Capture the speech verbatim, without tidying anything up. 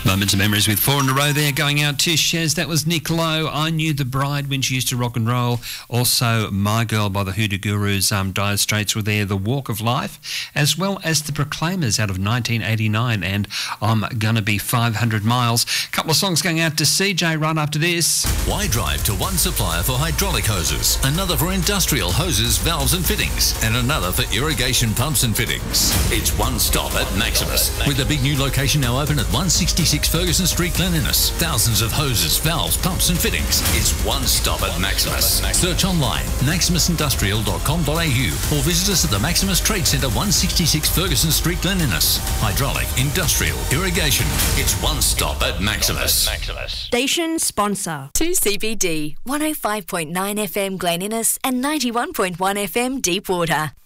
Moments of memories with four in a row there going out to Shez. That was Nick Lowe. I Knew the Bride when she used to rock and roll. Also, My Girl by the Hoodoo Gurus. Um, Dire Straits were there. The Walk of Life, as well as the Proclaimers out of nineteen eighty-nine and I'm Gonna Be five hundred miles. Couple of songs going out to C J right after this. Why drive to one supplier for hydraulic hoses, another for industrial hoses, valves and fittings, and another for irrigation pumps and fittings? It's one stop at Maximus. With a big new location now open at one sixty-six Ferguson Street, Glen Innes. Thousands of hoses, valves, pumps and fittings. It's one stop at Maximus. Search online, maximus industrial dot com dot a u or visit us at the Maximus Trade Centre, one sixty-six Ferguson Street, Glen Innes. Hydraulic, industrial, irrigation. It's one stop at Maximus. Station sponsor. two C B D, one oh five point nine F M Glen Innes and ninety-one point one F M Deepwater.